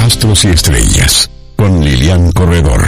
astros y estrellas, con Lilian Corredor.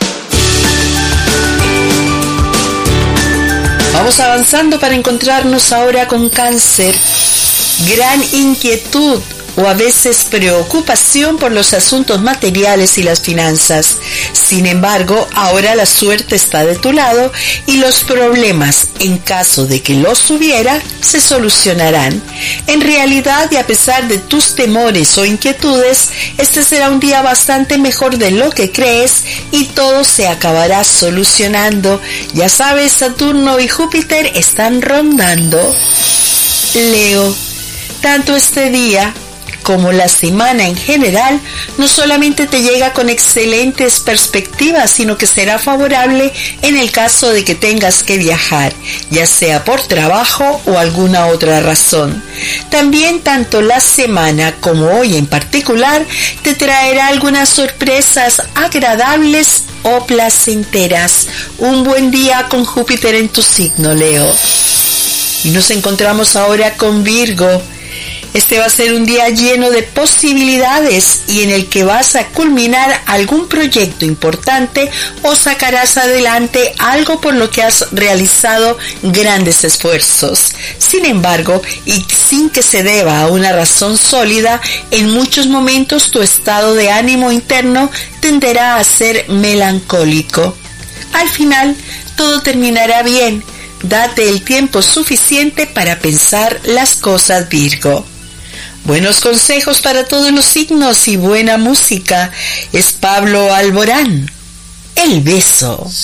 Vamos avanzando para encontrarnos ahora con Cáncer. Gran inquietud o a veces preocupación por los asuntos materiales y las finanzas. Sin embargo, ahora la suerte está de tu lado y los problemas, en caso de que los hubiera, se solucionarán. En realidad, y a pesar de tus temores o inquietudes, este será un día bastante mejor de lo que crees y todo se acabará solucionando. Ya sabes, Saturno y Júpiter están rondando. Leo, tanto este día como la semana en general, no solamente te llega con excelentes perspectivas, sino que será favorable en el caso de que tengas que viajar, ya sea por trabajo o alguna otra razón. También tanto la semana como hoy en particular te traerá algunas sorpresas agradables o placenteras. Un buen día con Júpiter en tu signo, Leo. Y nos encontramos ahora con Virgo. Este va a ser un día lleno de posibilidades y en el que vas a culminar algún proyecto importante o sacarás adelante algo por lo que has realizado grandes esfuerzos. Sin embargo, y sin que se deba a una razón sólida, en muchos momentos tu estado de ánimo interno tenderá a ser melancólico. Al final, todo terminará bien. Date el tiempo suficiente para pensar las cosas, Virgo. Buenos consejos para todos los signos y buena música. Es Pablo Alborán. El beso.